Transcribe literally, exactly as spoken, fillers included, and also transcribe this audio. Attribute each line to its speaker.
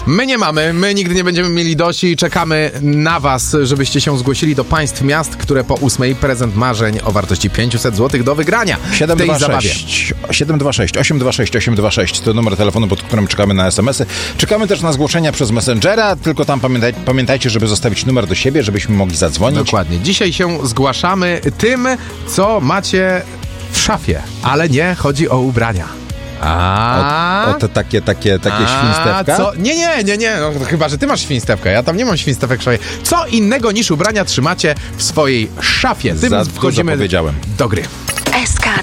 Speaker 1: My nie mamy, my nigdy nie będziemy mieli dość i czekamy na was, żebyście się zgłosili do państw miast, które po ósmej prezent marzeń o wartości pięćset złotych do wygrania w tej zabawie.
Speaker 2: siedem dwa sześć osiem dwa sześć osiem dwa sześć to numer telefonu, pod którym czekamy na es em esy. Czekamy też na zgłoszenia przez Messengera, tylko tam pamiętaj, pamiętajcie, żeby zostawić numer do siebie, żebyśmy mogli zadzwonić.
Speaker 1: Dokładnie. Dzisiaj się zgłaszamy tym, co macie w szafie, ale nie chodzi o ubrania. A,
Speaker 2: o, o te takie, takie, takie
Speaker 1: A,
Speaker 2: świństewka?
Speaker 1: Co? Nie, nie, nie, nie. No, chyba, że ty masz świństewkę. Ja tam nie mam świństewek w szafie. Co innego niż ubrania trzymacie w swojej szafie? Tym
Speaker 2: Za
Speaker 1: wchodzimy
Speaker 2: dużo powiedziałem.
Speaker 1: do gry.
Speaker 3: S K